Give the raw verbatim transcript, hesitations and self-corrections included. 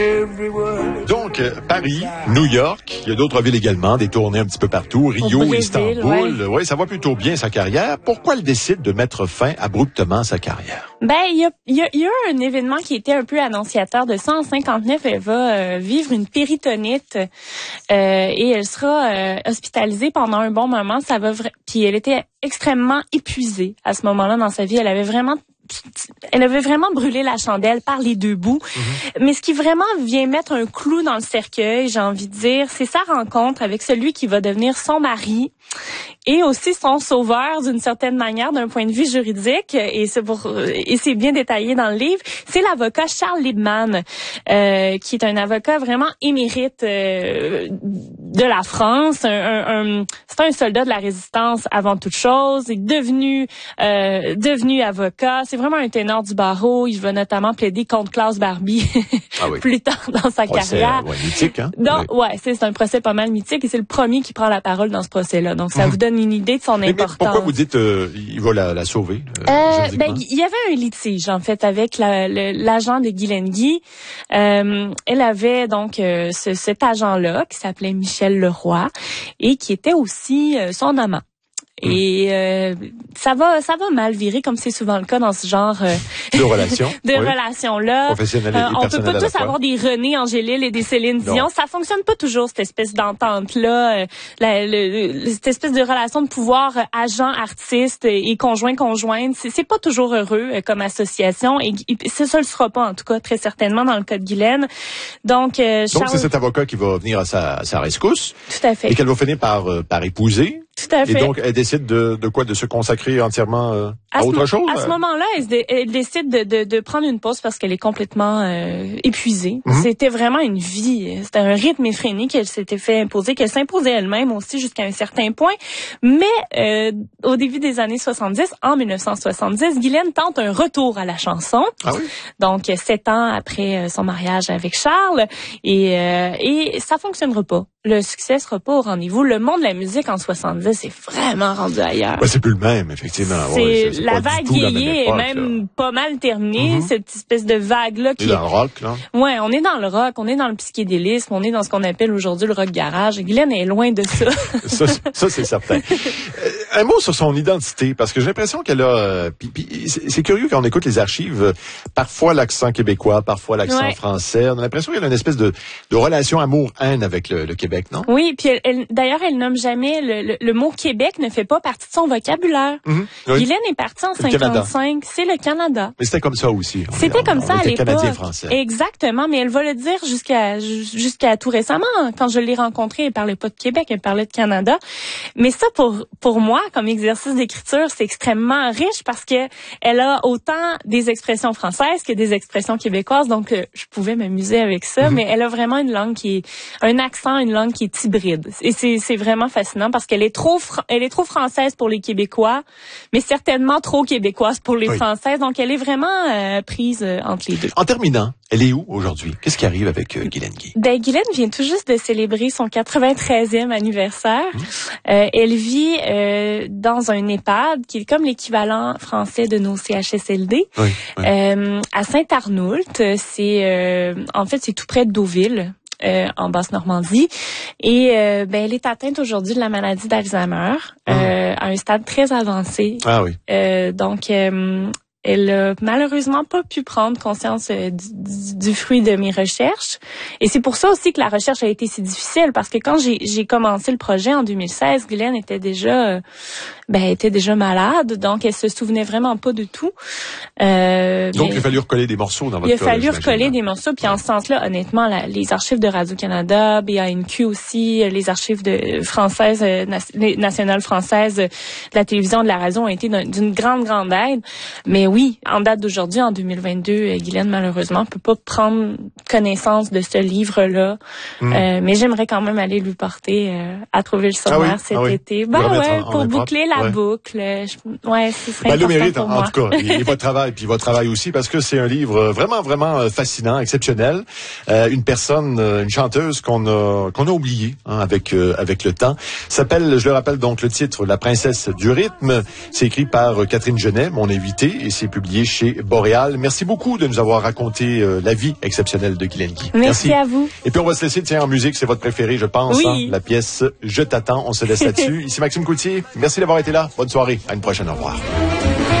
Donc, euh, Paris, New York, il y a d'autres villes également, des tournées un petit peu partout, Rio, Brésil, Istanbul. Ouais. Oui, ça va plutôt bien sa carrière. Pourquoi elle décide de mettre fin abruptement à sa carrière? Ben, il y a, y, a, y a eu un événement qui était un peu annonciateur de ça. En cinquante-neuf, elle va euh, vivre une péritonite euh, et elle sera euh, hospitalisée pendant un bon moment. Ça va vra- Puis elle était extrêmement épuisée à ce moment-là dans sa vie. Elle avait vraiment Elle avait vraiment brûlé la chandelle par les deux bouts. Mm-hmm. Mais ce qui vraiment vient mettre un clou dans le cercueil, j'ai envie de dire, c'est sa rencontre avec celui qui va devenir son mari et aussi son sauveur d'une certaine manière d'un point de vue juridique. Et c'est pour et c'est bien détaillé dans le livre. C'est l'avocat Charles Liebman, euh, qui est un avocat vraiment émérite euh, de la France. Un, un, un, c'est un soldat de la résistance avant toute chose. Il est devenu euh, devenu avocat. C'est vraiment un ténor du barreau. Il va notamment plaider contre Klaus Barbie ah oui. plus tard dans sa procès, carrière. Ouais, mythique, hein? Donc, oui. ouais, c'est, c'est un procès pas mal mythique et c'est le premier qui prend la parole dans ce procès-là. Donc, ça mmh. vous donne une idée de son mais, importance. Mais pourquoi vous dites euh, il va la, la sauver? Euh, euh, ben, il y avait un litige, en fait, avec la, le, l'agent de Guylaine Guy. Euh, elle avait donc euh, ce, cet agent-là qui s'appelait Michel Leroy et qui était aussi euh, son amant. Et euh, ça va, ça va mal virer comme c'est souvent le cas dans ce genre euh, de relations, de oui. relations-là. Professionnelles et euh, on peut pas tous fois. avoir des René Angélil et des Céline Dion. Non. Ça fonctionne pas toujours cette espèce d'entente-là, euh, la, le, cette espèce de relation de pouvoir euh, agent-artiste et conjoint-conjointe. C'est, c'est pas toujours heureux euh, comme association et, et ça, ça le sera pas en tout cas très certainement dans le cas de Guylaine. Donc, euh, Charles... donc c'est cet avocat qui va venir à sa, à sa rescousse. Tout à fait. Et qu'elle va finir par euh, par épouser. Tout à fait. Et donc, elle décide de, de quoi? De se consacrer entièrement euh, à, à autre mo- chose? À ce moment-là, elle, dé- elle décide de, de, de prendre une pause parce qu'elle est complètement euh, épuisée. Mm-hmm. C'était vraiment une vie, c'était un rythme effréné qu'elle s'était fait imposer, qu'elle s'imposait elle-même aussi jusqu'à un certain point. Mais euh, au début des années soixante-dix, en dix-neuf cent soixante-dix, Guylaine tente un retour à la chanson. Ah oui? Donc, sept ans après son mariage avec Charles. Et, euh, et ça fonctionnera pas. Le succès sera pas au rendez-vous. Le monde de la musique en soixante-dix est vraiment rendu ailleurs. Ouais, c'est plus le même, effectivement. C'est, ouais, c'est, c'est la vague yéyé est même là. pas mal terminée. Mm-hmm. Cette espèce de vague-là qui est dans le rock, là. Ouais, on est dans le rock, on est dans le psychédélisme, on est dans ce qu'on appelle aujourd'hui le rock garage. Guylaine est loin de ça. ça, ça, c'est certain. Euh, un mot sur son identité, parce que j'ai l'impression qu'elle a... Euh, pis, pis, c'est, c'est curieux quand on écoute les archives, euh, parfois l'accent québécois, parfois l'accent ouais. français. On a l'impression qu'il y a une espèce de, de relation amour-haine avec le, le Québec, non? Oui, puis elle, elle, d'ailleurs, elle nomme jamais... Le, le, le mot Québec ne fait pas partie de son vocabulaire. Mm-hmm. Oui. Guylaine est partie en cinquante-cinq. C'est le Canada. Mais c'était comme ça aussi. On c'était est, comme on, ça on à l'époque. Canadien-français. Exactement, mais elle va le dire jusqu'à jusqu'à tout récemment. Quand je l'ai rencontrée, elle parlait pas de Québec, elle parlait de Canada. Mais ça, pour pour moi, comme exercice d'écriture, c'est extrêmement riche parce que elle a autant des expressions françaises que des expressions québécoises. Donc, euh, je pouvais m'amuser avec ça, mm-hmm. mais elle a vraiment une langue qui est un accent, une langue qui est hybride. Et c'est c'est vraiment fascinant parce qu'elle est trop fr- elle est trop française pour les Québécois, mais certainement trop québécoise pour les oui. Françaises. Donc, elle est vraiment euh, prise euh, entre les deux. En terminant, elle est où aujourd'hui? Qu'est-ce qui arrive avec euh, Guylaine Guy? Ben, Guylaine vient tout juste de célébrer son quatre-vingt-treizième anniversaire. Mmh. Euh, elle vit euh, dans un EHPAD qui est comme l'équivalent français de nos C H S L D. Oui, oui. Euh, à Saint-Arnoult. C'est euh, en fait, c'est tout près de Deauville. Euh, en Basse-Normandie. Et euh, ben, elle est atteinte aujourd'hui de la maladie d'Alzheimer mmh. euh, à un stade très avancé. Ah oui. Euh, donc, euh, elle a malheureusement pas pu prendre conscience euh, du, du, du fruit de mes recherches. Et c'est pour ça aussi que la recherche a été si difficile, parce que quand j'ai, j'ai commencé le projet en deux mille seize, Guylaine était déjà, euh, ben, était déjà malade, donc elle se souvenait vraiment pas de tout. Euh, donc il a fallu recoller des morceaux dans votre Il a fallu collège, recoller des morceaux, puis ouais. en ce sens-là, honnêtement, la, les archives de Radio-Canada, B A N Q aussi, les archives de françaises, euh, nationales françaises, de la télévision, de la radio ont été d'une grande, grande aide. Mais oui, en date d'aujourd'hui, en deux mille vingt-deux, Guylaine, malheureusement, peut pas prendre connaissance de ce livre-là. Mmh. Euh, mais j'aimerais quand même aller lui porter euh, à trouver le sommaire ah oui, cet ah oui. été. Ben ouais, pour boucler la ouais. boucle. Je, ouais, ce serait ben, important le mérite, pour en, moi. en tout cas. Et votre travail, puis votre travail aussi, parce que c'est un livre vraiment, vraiment fascinant, exceptionnel. Euh, une personne, une chanteuse qu'on a, qu'on a oubliée hein, avec euh, avec le temps. S'appelle, je le rappelle donc, le titre, La princesse du rythme. C'est écrit par Catherine Genet, mon invitée, et c'est c'est publié chez Boréal. Merci beaucoup de nous avoir raconté euh, la vie exceptionnelle de Guylaine-Guy. Merci, Merci à vous. Et puis on va se laisser, tiens, en musique, c'est votre préféré, je pense, oui. hein, la pièce Je t'attends, on se laisse là-dessus. Ici Maxime Coutier, merci d'avoir été là, bonne soirée, à une prochaine, au revoir.